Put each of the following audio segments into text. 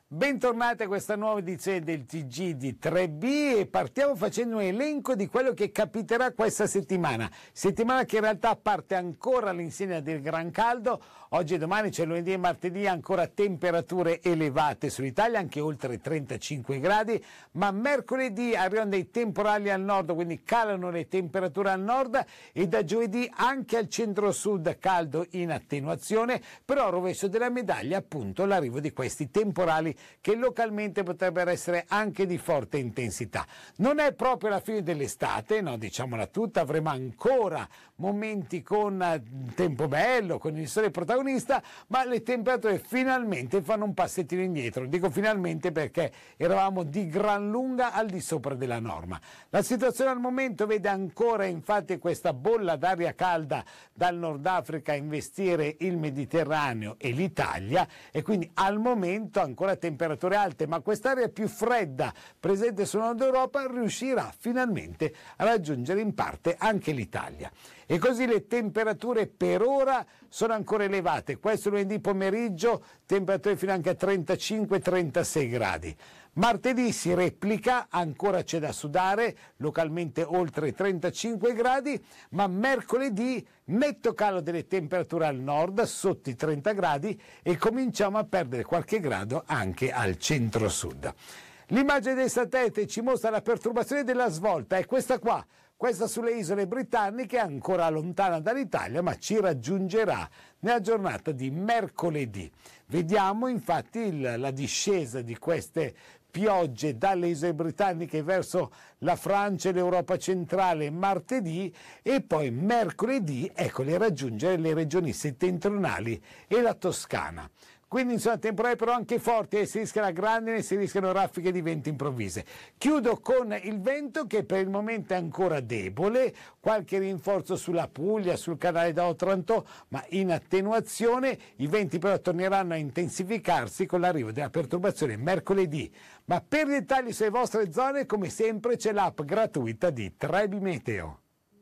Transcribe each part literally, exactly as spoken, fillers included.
Bentornati a questa nuova edizione del T G di tre B e partiamo facendo un elenco di quello che capiterà questa settimana. Settimana che in realtà parte ancora all'insegna del gran caldo. Oggi e domani, c'è lunedì e martedì, ancora temperature elevate sull'Italia, anche oltre trentacinque gradi, ma mercoledì arrivano dei temporali al nord, quindi calano le temperature al nord e da giovedì anche al centro-sud caldo in attenuazione, però al rovescio della medaglia appunto l'arrivo di questi temporali che localmente potrebbero essere anche di forte intensità. Non è proprio la fine dell'estate, no, diciamola tutta, avremo ancora momenti con tempo bello, con il sole protagonista, ma le temperature finalmente fanno un passettino indietro. Dico finalmente perché eravamo di gran lunga al di sopra della norma. La situazione al momento vede ancora infatti questa bolla d'aria calda dal Nord Africa investire il Mediterraneo e l'Italia e quindi al momento ancora temperature alte, ma quest'area più fredda presente sul nord Europa riuscirà finalmente a raggiungere in parte anche l'Italia. E così le temperature per ora sono ancora elevate. Questo lunedì pomeriggio temperature fino anche a trentacinque trentasei gradi. Martedì si replica, ancora c'è da sudare, localmente oltre trentacinque gradi, ma mercoledì netto calo delle temperature al nord, sotto i trenta gradi, e cominciamo a perdere qualche grado anche al centro-sud. L'immagine del satellite ci mostra la perturbazione della svolta, è questa qua. Questa sulle isole britanniche, ancora lontana dall'Italia, ma ci raggiungerà nella giornata di mercoledì. Vediamo infatti il, la discesa di queste piogge dalle isole britanniche verso la Francia e l'Europa centrale martedì e poi mercoledì, eccole, raggiungere le regioni settentrionali e la Toscana. Quindi insomma temporali però anche forti e si rischia la grandine, si rischiano raffiche di vento improvvise. Chiudo con il vento che per il momento è ancora debole, qualche rinforzo sulla Puglia, sul canale d'Otranto, ma in attenuazione. I venti però torneranno a intensificarsi con l'arrivo della perturbazione mercoledì. Ma per dettagli sulle vostre zone, come sempre, c'è l'app gratuita di tre B Meteo.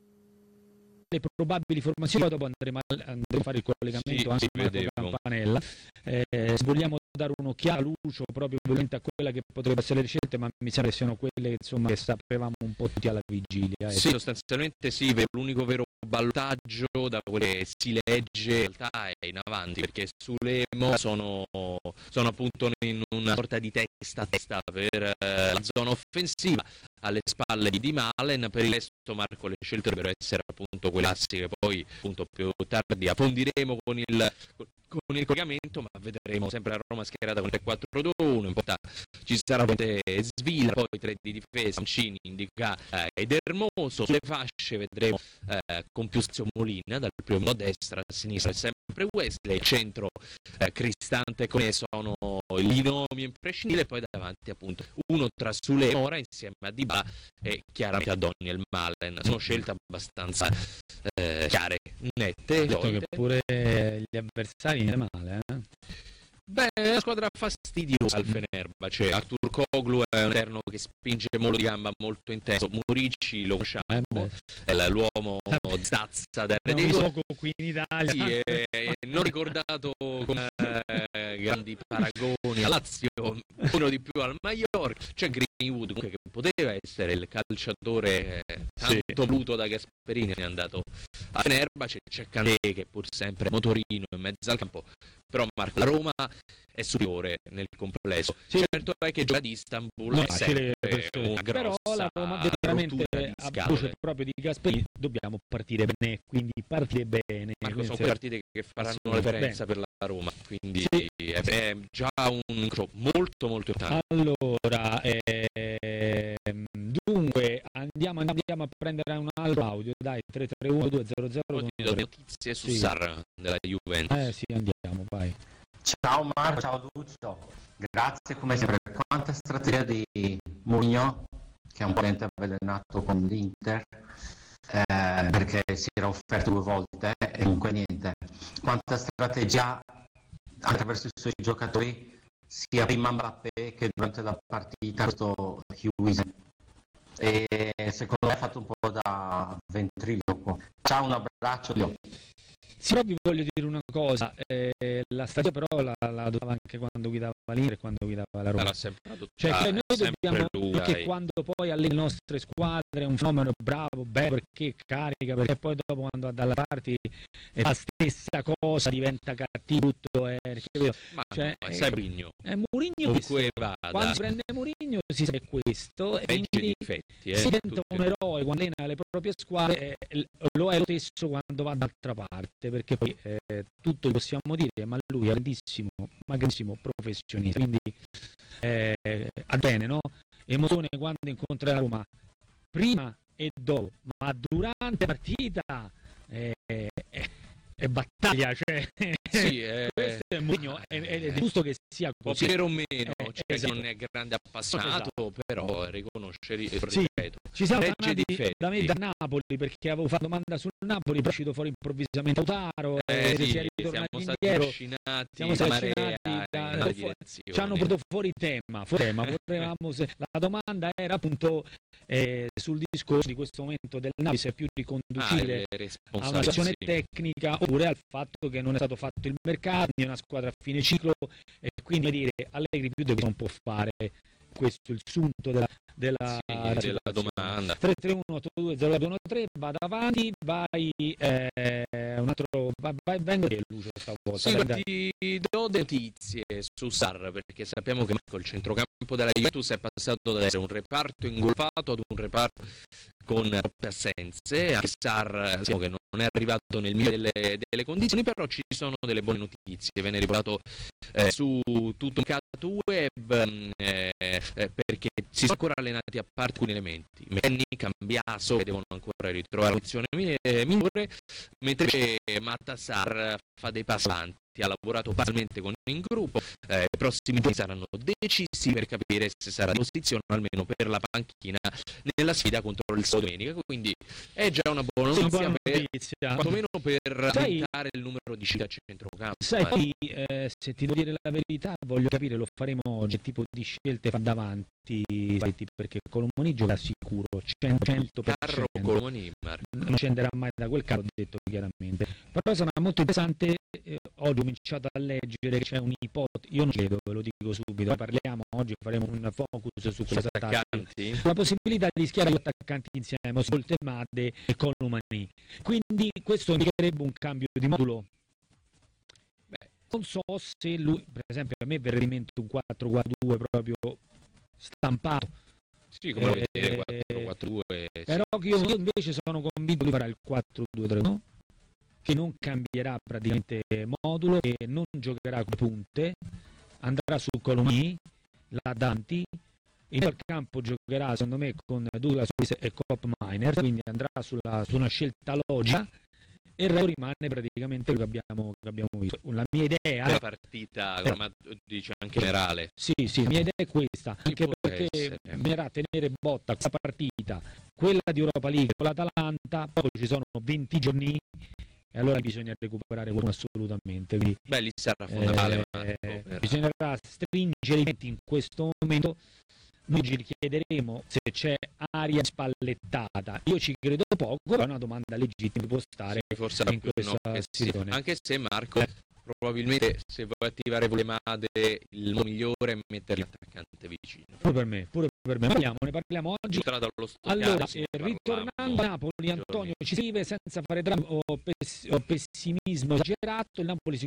Le probabili formazioni, dopo andremo a, andremo a fare il collegamento sì, anche con la Campanella. Eh, vogliamo dare un'occhiata a Lucio proprio a quella che potrebbe essere le scelte, ma mi sembra che siano quelle insomma, che sapevamo un po' tutti alla vigilia. Sì, sostanzialmente sì, l'unico vero ballottaggio da quello che si legge in realtà è in avanti, perché sulle Mo sono, sono appunto in una sorta di testa a testa per eh, la zona offensiva alle spalle di Di Malen. Per il resto, Marco, le scelte dovrebbero essere appunto quelle classiche, poi appunto più tardi approfondiremo con il con il collegamento, ma vedremo sempre la Roma schierata con tre quattro due uno, in porta ci sarà Svila, poi tre di difesa, Mancini, Indica eh, ed Hermoso. Sulle fasce vedremo eh, con più spazio Molina dal primo a destra, a sinistra sempre Wesley, centro eh, Cristante con me sono i binomi imprescindibili, poi davanti appunto uno tra Sule e Mora insieme a Dybala e chiaramente a Daniel Malen. Sono scelte abbastanza eh, chiare, nette. Detto che pure gli avversari non è male, eh? Beh, è una squadra fastidiosa al Fenerbahce. Artur Koglu è un esterno che spinge molto di gamba, molto intenso. Murici lo conosciamo, eh è l'uomo di stazza del poco qui in Italia. Sì, è, è non ricordato con eh, grandi paragoni a Lazio, uno di più al Mallorca. C'è Greenwood comunque, che poteva essere il calciatore eh, tanto sì. voluto da Gasperini, è andato a Fenerbahce. C'è Kanté che pur sempre motorino in mezzo al campo, però Marco, la Roma è superiore nel complesso. Sì. Certo è che gioca di Istanbul no, è sempre una però la Roma veramente a voce proprio di Gasperini dobbiamo partire bene, quindi partire bene. Marco, sono quelle partite che faranno la differenza bene per la Roma, quindi sì. è, è già un molto molto importante. Allora eh, dunque andiamo, andiamo a prendere un altro audio, dai, tre tre uno due zero zero. Notizie su sì. Sarr della Juventus. Eh sì, andiamo, vai. Ciao Marco, ciao Lucio, grazie come sempre. Quanta strategia di Mourinho, che è un po' avvelenato con l'Inter, eh, perché si era offerto due volte eh, e comunque niente. Quanta strategia anche verso i suoi giocatori, sia prima Mbappé che durante la partita questo Huijsen. E secondo me ha fatto un po' da ventriloquo. Ciao, un abbraccio. Sì, però vi voglio dire una cosa, eh, la stagione però la, la doveva anche quando guidava l'Inter e quando guidava la Roma. Sempre cioè, ah, noi dobbiamo, lui, perché quando poi alle nostre squadre è un fenomeno bravo, bello, perché carica, perché poi dopo quando va dalla parte è la stessa cosa, diventa cattivo tutto, eh, ma cioè, no, sai Mourinho. È Mourinho che quando prende Mourinho si sa questo, e quindi difetti, eh, si diventa un eroe quando allena le proprie squadre, eh, lo è lo stesso quando va dall'altra parte, perché poi eh, tutto lo possiamo dire, ma lui è grandissimo, ma grandissimo professionista, quindi eh, ha bene, no? Emozione quando incontra la Roma, prima e dopo, ma durante la partita eh, eh, è battaglia, cioè sì, eh, questo è Mourinho, è, è, è giusto che sia così, o meno, eh, cioè, esatto. non è grande appassionato, esatto. Però riconosce, ripeto, sì, ci siamo tornati da me da Napoli perché avevo fatto domanda sul Napoli, poi è uscito fuori improvvisamente Lautaro, eh, e sì, si è ritornati siamo indietro, stati siamo stati da, da, fu- ci hanno portato fuori tema, fuori tema. Vorremmo se, la domanda era appunto eh, sul discorso di questo momento del Napoli, se è più riconducibile ah, a una situazione sì. tecnica oppure al fatto che non è stato fatto il mercato, è una squadra a fine ciclo e quindi dire Allegri più di questo non può fare. Questo è il sunto della, della, sì, della domanda. Tre tre uno otto due zero due uno tre, vado avanti, vai eh, un altro vai, vai vengo di Lucio stavolta. Sì, ti do delle notizie su Sarr, perché sappiamo che il centrocampo della Juventus è passato da essere un reparto ingolfato ad un reparto con troppe assenze. Anche Sarr diciamo che non è arrivato nel migliore delle, delle condizioni, però ci sono delle buone notizie. Viene riportato eh, su tutto il mercato web eh, eh, perché si sono ancora allenati a parte alcuni elementi. Menni, Cambiaso, che devono ancora ritrovare la posizione migliore, mentre Matta Sarr fa dei passi avanti. Ha lavorato parzialmente con il gruppo, eh, i prossimi giorni saranno decisivi per capire se sarà in posizione almeno per la panchina nella sfida contro il Sao domenica, quindi è già una buona notizia, buona per, notizia. quantomeno per sai, aumentare il numero di sfide a centrocampo. Sai, poi, eh, se ti devo dire la verità, voglio capire, lo faremo oggi, che tipo di scelte fa davanti, perché Colomoni gioca sicuro, cento per cento. Colomoni non scenderà mai da quel caso, ho detto chiaramente, però sarà molto interessante. Eh, oggi ho cominciato a leggere che c'è un'ipotesi, io non credo, ve lo dico subito, parliamo oggi, faremo un focus su questa attaccanti, la possibilità di schierare gli attaccanti insieme, Soltemade e Colomani, quindi questo indicherebbe un cambio di modulo. Beh, non so se lui, per esempio, a me verrebbe in mente un quattro quattro due proprio stampato. Sì, come eh, vedete, quattro quattro due. Però io, io invece sono convinto che farà il quattro due tre uno, che non cambierà praticamente modulo, che non giocherà con punte, andrà su Colomani, la Danti, in campo giocherà secondo me con Douglas e Cop Miner, quindi andrà sulla, su una scelta logica e il resto rimane praticamente quello che abbiamo, che abbiamo visto. La mia idea è la partita, come dice anche generale. Sì, sì, la mia idea è questa, anche perché bisognerà tenere botta questa partita, quella di Europa League con l'Atalanta, poi ci sono venti giorni e allora bisogna recuperare qualcuno assolutamente. Quindi, beh, lì sarà fondamentale. Eh, eh, bisognerà stringere i denti in questo momento. Noi ci chiederemo se c'è aria spallettata. Io ci credo poco, però è una domanda legittima, può stare forse in questa no, situazione. Sì. Anche se Marco, probabilmente se vuoi attivare Volemade, il modo migliore è mettere l'attaccante vicino. Pure per me, pure per me. Parliamo, ne parliamo oggi. Allora, eh, ritornando a Napoli, Antonio ci scrive senza fare dramma o, pess- o pessimismo esagerato, il Napoli